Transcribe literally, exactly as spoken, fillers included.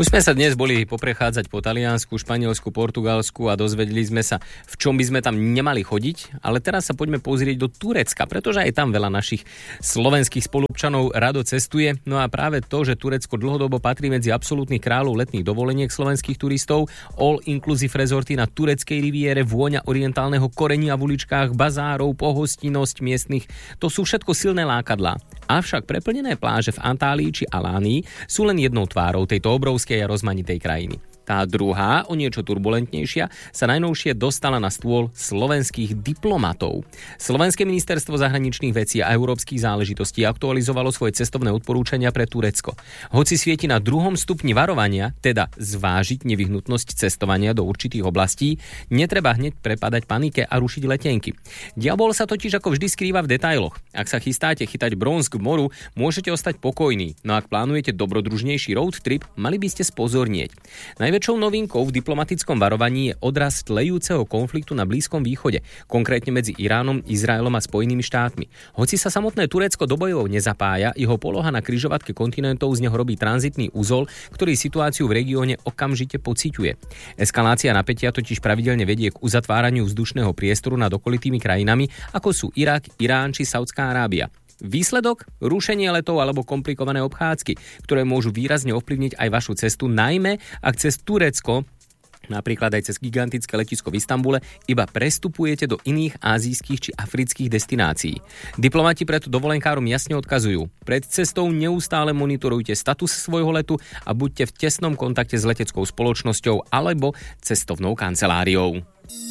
Už sme sa dnes boli poprechádzať po Taliansku, Španielsku, Portugalsku a dozvedeli sme sa, v čom by sme tam nemali chodiť, ale teraz sa poďme pozrieť do Turecka, pretože aj tam veľa našich slovenských spoluobčanov rado cestuje. No a práve to, že Turecko dlhodobo patrí medzi absolútnych kráľov letných dovoleniek slovenských turistov, all-inclusive rezorty na tureckej riviére, vôňa orientálneho korenia v uličkách, bazárov, pohostinnosť miestnych, to sú všetko silné lákadlá. Avšak preplnené pláže v Antálii či Alánii sú len jednou tvárou tejto obrovskej a rozmanitej krajiny. Tá druhá, o niečo turbulentnejšia, sa najnovšie dostala na stôl slovenských diplomatov. Slovenské ministerstvo zahraničných vecí a európskych záležitostí aktualizovalo svoje cestovné odporúčania pre Turecko. Hoci svieti na druhom stupni varovania, teda zvážiť nevyhnutnosť cestovania do určitých oblastí, netreba hneď prepadať panike a rušiť letenky. Diabol sa totiž ako vždy skrýva v detailoch. Ak sa chystáte chytať bronz k moru, môžete ostať pokojní, no ak plánujete dobrodružnejší road trip, mali by ste spozornieť. Najväčšou novinkou v diplomatickom varovaní je odraz tlejúceho konfliktu na Blízkom východe, konkrétne medzi Iránom, Izraelom a Spojenými štátmi. Hoci sa samotné Turecko do bojov nezapája, jeho poloha na križovatke kontinentov z neho robí tranzitný uzol, ktorý situáciu v regióne okamžite pociťuje. Eskalácia napätia totiž pravidelne vedie k uzatváraniu vzdušného priestoru nad okolitými krajinami, ako sú Irak, Irán či Saudská Arábia. Výsledok? Rušenie letov alebo komplikované obchádzky, ktoré môžu výrazne ovplyvniť aj vašu cestu, najmä ak cez Turecko, napríklad aj cez gigantické letisko v Istanbule, iba prestupujete do iných ázijských či afrických destinácií. Diplomati preto dovolenkárom jasne odkazujú: pred cestou neustále monitorujte status svojho letu a buďte v tesnom kontakte s leteckou spoločnosťou alebo cestovnou kanceláriou.